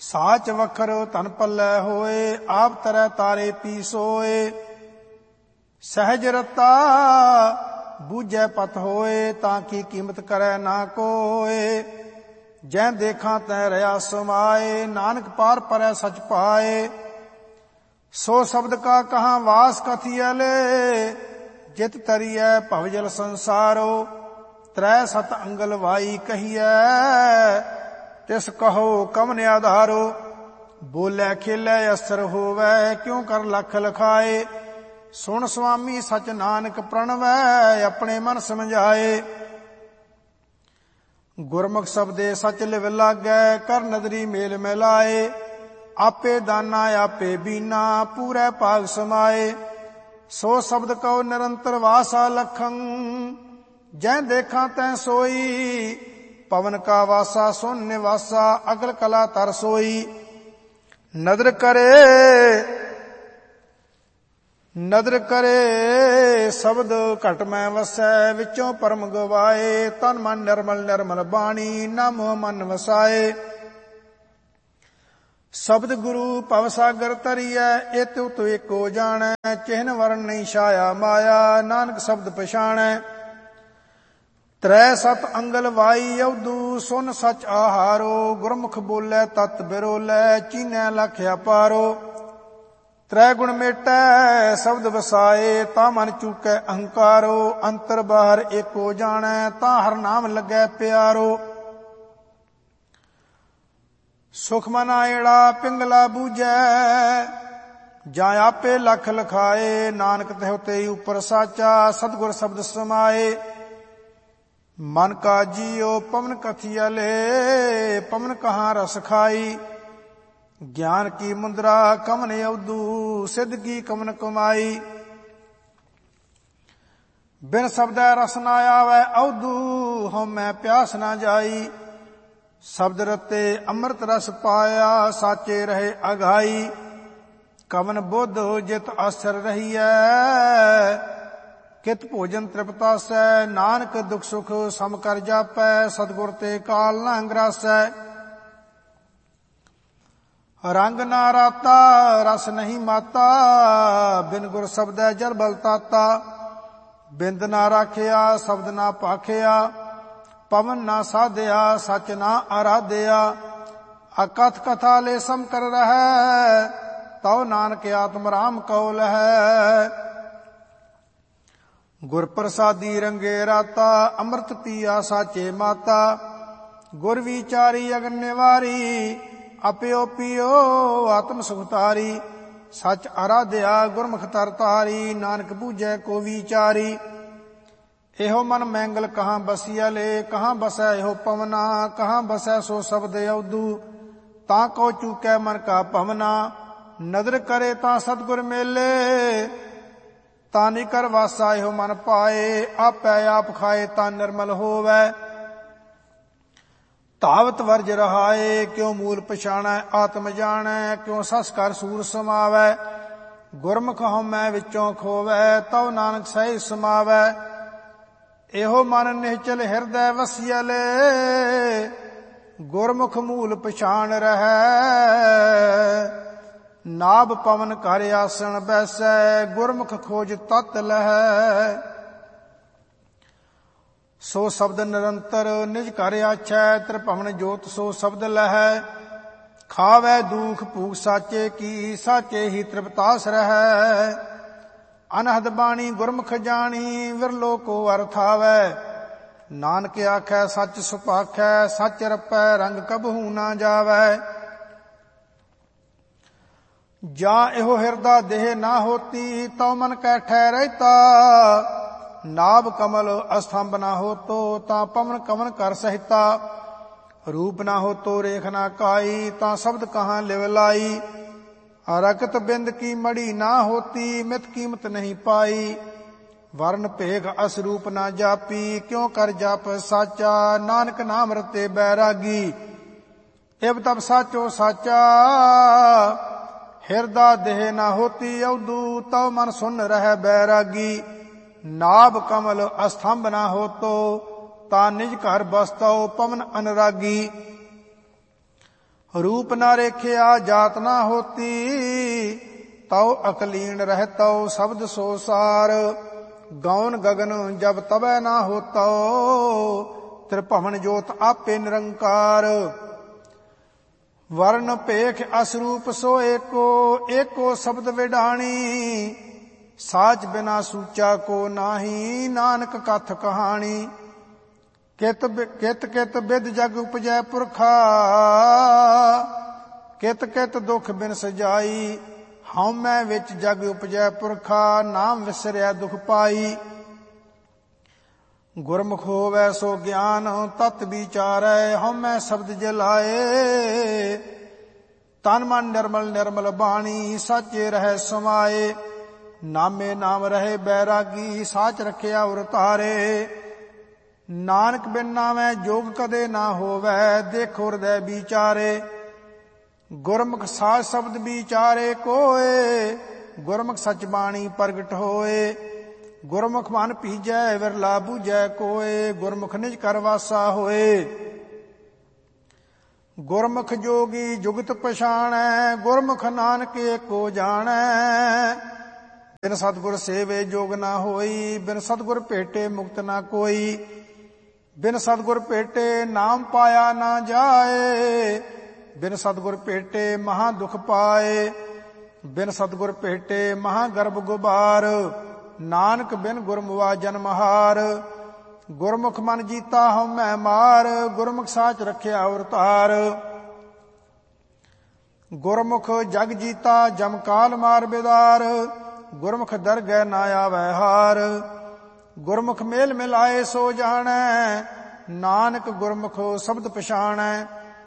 ਸਾਚ ਵਖਰ ਧਨ ਪੱਲੇ ਹੋਏ, ਆਪ ਤਰੈ ਤਾਰੇ ਪੀ ਸੋਏ। ਸਹਿਜ ਰਤਾ ਬੂਝੈ ਪਤ ਹੋਏ, ਤਾਂ ਕੀ ਕੀਮਤ ਕਰੈ ਨਾ ਕੋਏ। ਜੈ ਦੇਖਾਂ ਤੈ ਰਹਾ ਸਮਾਏ, ਨਾਨਕ ਪਾਰ ਪਰੈ ਸਚ ਪਾਏ। ਸੋ ਸ਼ਬਦ ਕਾ ਕਹਾਂ ਵਾਸ ਕਥੀਐ ਲੈ, ਜਿਤ ਤਰੀਐ ਭਵਜਲ ਸੰਸਾਰੋ। ਤ੍ਰੈ ਸਤ ਅੰਗਲ ਵਾਈ ਕਹੀਐ, ਤਿਸ ਕਹੋ ਕਮਨ ਆਧਾਰੋ। ਬੋਲੇ ਖੇਲੇ ਅਸਰ ਹੋਵੈ, ਕਿਉ ਕਰ ਲਖ ਲਖਾਏ। ਸੁਣ ਸੁਆਮੀ ਸਚ ਨਾਨਕ ਪ੍ਰਣਵੈ, ਆਪਣੇ ਮਨ ਸਮਝਾਏ। ਗੁਰਮੁਖ ਸ਼ਬਦੇ ਸਚ ਲਿਵ ਲਾਗੈ, ਕਰ ਨਦਰੀ ਮੇਲ ਮਿਲਾਏ। ਆਪੇ ਦਾਨਾ ਆਪੇ ਬੀਨਾ, ਪੂਰੇ ਭਾਗ ਸਮਾਏ। ਸੋ ਸ਼ਬਦ ਕਉ ਨਿਰੰਤਰ ਵਾਸਾ ਲਖੰ, ਜੈ ਦੇਖਾਂ ਤੈ ਸੋਈ। ਪਵਨ ਕਾ ਵਾਸਾ ਸੁਨ ਨਿਵਾਸਾ, ਅਗਲ ਕਲਾ ਤਰ ਸੋਈ। ਨਦਰ ਕਰੇ ਸ਼ਬਦ ਘਟ ਮੈਂ ਵਸੈ, ਵਿੱਚੋਂ ਪਰਮ ਗਵਾਏ। ਤਨ ਮਨ ਨਿਰਮਲ ਨਿਰਮਲ ਬਾਣੀ, ਨਾ ਮੋਹ ਮਨ ਵਸਾਏ। ਸ਼ਬਦ ਗੁਰੂ ਭਵ ਸਾਗਰ ਤਰੀਐ, ਏਤੁ ਉਤੁ ਏਕੋ ਜਾਣੈ। ਚਿਹਨ ਵਰਨ ਨਹੀਂ ਛਾਇਆ ਮਾਇਆ, ਨਾਨਕ ਸ਼ਬਦ ਪਛਾਣੈ। ਤ੍ਰੈ ਸਤ ਅੰਗਲ ਵਾਈ ਅਵਧੂ, ਸੁਨ ਸਚ ਆਹਾਰੋ। ਗੁਰਮੁਖ ਬੋਲੇ ਤਤ ਬਿਰੋਲੇ, ਚੀਨੈ ਲਖ ਅਪਾਰੋ। ਤ੍ਰੈ ਗੁਣ ਮੇਟੈ ਸ਼ਬਦ ਵਸਾਏ, ਤਾਂ ਮਨ ਚੂਕੈ ਅਹੰਕਾਰੋ। ਅੰਤਰ ਬਾਹਰ ਏਕੋ ਜਾਣੈ, ਤਾਂ ਹਰ ਨਾਮ ਲੱਗੈ ਪਿਆਰੋ। ਸੁਖ ਮਨ ਆਇੜਾ ਪਿੰਗਲਾ ਬੂਝੈ, ਜਾਂ ਆਪੇ ਲਖ ਲਖਾਏ। ਨਾਨਕ ਤਿਹੁ ਤੇ ਉਪਰ ਸਾਚਾ, ਸਤਿਗੁਰ ਸ਼ਬਦ ਸਮਾਏ। ਮਨ ਕਾ ਜੀਉ ਪਵਨ ਕਥੀਆ ਲੈ, ਪਵਨ ਕਹਾਂ ਰਸ ਖਾਈ। ਗਿਆਨ ਕੀ ਮੁੰਦਰਾ ਕਮਨ ਅਵਧੂ, ਸਿੱਧ ਕੀ ਕਮਨ ਕਮਾਈ। ਬਿਨ ਸ਼ਬਦੈ ਰਸ ਨਾ ਆਵੈ ਅਵਧੂ, ਹਉਮੈ ਪਿਆਸ ਨਾ ਜਾਈ। ਸ਼ਬਦ ਰਤੇ ਅੰਮ੍ਰਿਤ ਰਸ ਪਾਇਆ, ਸਾਚੇ ਰਹੇ ਅਘਾਈ। ਕਵਨ ਬੁੱਧ ਜਿਤ ਆਸਰ ਰਹੀਐ, ਕਿਤ ਭੋਜਨ ਤ੍ਰਿਪਤਾਸੈ। ਨਾਨਕ ਦੁਖ ਸੁਖ ਸਮ ਕਰ ਜਾਪੈ, ਸਤਿਗੁਰ ਤੇ ਕਾਲ ਨਾ ਅੰਗਰਾਸੈ। ਰੰਗ ਨਾ ਰਾਤਾ ਰਸ ਨਹੀਂ ਮਾਤਾ, ਬਿਨ ਗੁਰ ਸ਼ਬਦੈ ਜਲ ਬਲ ਤਾਤਾ। ਬਿੰਦ ਨਾ ਰਾਖਿਆ ਸ਼ਬਦ ਨਾ ਭਾਖਿਆ, ਪਵਨ ਨਾ ਸਾਧਿਆ ਸਚ ਨਾ ਆਰਾਧਿਆ। ਅਕਥ ਕਥਾ ਲੈ ਸਮ ਕਰ ਰਹੈ, ਤਉ ਨਾਨਕ ਆਤਮ ਰਾਮ ਕਉ ਲਹੈ। ਗੁਰ ਪ੍ਰਸਾਦੀ ਰੰਗੇ ਰਾਤਾ, ਅੰਮ੍ਰਿਤ ਪੀਆ ਸਾਚੇ ਮਾਤਾ। ਗੁਰ ਵਿਚਾਰੀ ਅਗਨ ਨਿਵਾਰੀ, ਆਪਿਓ ਪੀਓ ਆਤਮ ਸੁਖਤਾਰੀ। ਸਚ ਆਰਾਧਿਆ ਗੁਰਮੁਖ ਤਰ ਤਾਰੀ, ਨਾਨਕ ਬੂਝੈ ਕੋ ਵਿਚਾਰੀ। ਇਹੋ ਮਨ ਮੈਂਗਲ ਕਹਾਂ ਬਸੀਆ ਲੈ, ਕਹਾਂ ਬਸੈ ਇਹੋ ਪਵਨਾ। ਕਹਾਂ ਬਸੈ ਸੋ ਸ਼ਬਦ ਅਵਧੂ, ਤਾਂ ਕੋ ਚੂਕੈ ਮਨ ਕਾ ਭਵਨਾ। ਨਦਰ ਕਰੇ ਤਾਂ ਸਤਿਗੁਰ ਮੇਲੇ, ਤਾਂ ਨੀ ਕਰ ਵਾਸਾ ਇਹੋ ਮਨ ਪਾਏ। ਆਪੈ ਆਪ ਖਾਏ ਤਾਂ ਨਿਰਮਲ ਹੋਵੈ, ਧਾਵਤ ਵਰਜ ਰਹਾਏ। ਕਿਉ ਮੂਲ ਪਛਾਣੈ ਆਤਮ ਜਾਣੈ, ਕਿਉ ਸਸ ਕਰ ਸੂਰ ਸਮਾਵੈ। ਗੁਰਮੁਖ ਹਉਮੈ ਵਿੱਚੋਂ ਖੋਵੈ, ਤਉ ਨਾਨਕ ਸਹਿ ਸਮਾਵੈ। ਇਹੋ ਮਨ ਨਿਹਚਲ ਹਿਰਦੈ ਵਸਿਆ ਲੈ, ਗੁਰਮੁਖ ਮੂਲ ਪਛਾਣ ਰਹੈ। ਨਾਭ ਪਵਨ ਘਰ ਆਸਣ ਬੈਸੈ, ਗੁਰਮੁਖ ਖੋਜ ਤਤ ਲਹੈ। ਸੋ ਸ਼ਬਦ ਨਿਰੰਤਰ ਨਿਜ ਘਰ ਆਛੈ, ਤ੍ਰਿਭਵਨ ਜੋਤ ਸੋ ਸ਼ਬਦ ਲਹੈ। ਖਾਵੈ ਦੁਖ ਭੂਖ ਸਾਚੇ ਕੀ, ਸਾਚੇ ਹੀ ਤ੍ਰਿਪਤਾਸ ਰਹੈ। ਅਨਹਦ ਬਾਣੀ ਗੁਰਮੁਖ ਜਾਣੀ, ਵਿਰਲੋ ਕੋ ਅਰਥ ਆਵੈ। ਨਾਨਕ ਆਖੈ ਸੱਚ ਸੁਭਾਖੈ, ਸੱਚ ਰਪੈ ਰੰਗ ਕਬਹੂ ਨਾ ਜਾਵੈ। ਜਾਂ ਇਹੋ ਹਿਰਦਾ ਦੇਹ ਨਾ ਹੋਤੀ, ਤਉ ਮਨ ਕੈ ਠਹਿਰੈਤਾ। ਨਾਭ ਕਮਲ ਅਸਥੰਭ ਨਾ ਹੋਤੋ, ਤਾਂ ਪਵਨ ਕਵਨ ਕਰ ਸਹਿਤਾ। ਰੂਪ ਨਾ ਹੋਤੋ ਰੇਖ ਨਾ ਕਾਈ, ਤਾਂ ਸ਼ਬਦ ਕਹਾਂ ਲਿਵ ਲਾਈ। ਰਕਤ ਬਿੰਦ ਕੀ ਮੜੀ ਨਾ ਹੋਤੀ, ਮਿਤ ਕੀਮਤ ਨਹੀਂ ਪਾਈ। ਵਰਨ ਭੇਖ ਅਸਰੂਪ ਨਾ ਜਾਪੀ, ਕਿਉ ਕਰ ਜਪ ਸਾਚਾ। ਨਾਨਕ ਨਾਮ ਰਤੇ ਬੈਰਾਗੀ, ਇਬ ਤਬ ਸਾਚੋ ਸਾਚਾ। ਹਿਰਦਾ ਦੇਹ ਨਾ ਹੋਤੀ ਅਵਧੂ, ਤਉ ਮਨ ਸੁਨ ਰਹਿ ਬੈਰਾਗੀ। ਨਾਭ ਕਮਲ ਅਸਥੰਭ ਨਾ ਹੋਤੋ, ਤਾਂ ਨਿਜ ਘਰ ਬਸਤਉ ਪਵਨ ਅਨਰਾਗੀ। रूप न रेखिया जात न होती, तौ अकलीन रहतौ शब्द सो सार। गौन गगन जब तबै न होतौ, त्रिभुवन जोत आपे निरंकार। वर्ण पेख असरूप सो एको, एको शब्द विडाणी। साच बिना सूचा को नाही, नानक कथ कहानी। कित कित कित बिद जग उपजै पुरखा, कित कित दुख बिन सजाई। हउमੈ विच जग उपजै पुरखा, नाम विसरिया दुख पाई। गुरमुख होवै सो ज्ञान तत विचारै, हउमੈ शब्द जलाए। तन मन निर्मल निर्मल बाणी, साचे रहै समाए। नामे नाम रहे बैरागी, साच रखिया उर तारे। नानक बिन नामै जोग कदे ना होवै, देखो हृदय विचारे। गुरमुख साच शब्द विचारे कोय, गुरमुख सच बाणी प्रगट होए। गुरमुख मन पीजै विरला बूझै कोय, गुरमुख निज कर वासा होए। गुरमुख जोगी जुगत पछाणै, गुरमुख नानक एको जाणै। बिन सतगुर सेवे जोग ना होई, बिन सतगुर भेटे मुक्त ना कोई। बिन सतगुर भेटे नाम पाया ना जाए, बिन सतगुर भेटे महा दुख पाए। बिन सतगुर भेटे महा गर्भ गुबार, नानक बिन गुरमुआ जन्महार। गुरमुख मन जीता हउमੈ मार, गुरमुख साच रखिया उर तार। गुरमुख जग जीता जम काल मार बिदार, गुरमुख दरगਹਿ ना आवै हार। गुरमुख मेल मिलाए सो जाणै, नानक गुरमुख शब्द पछाणै।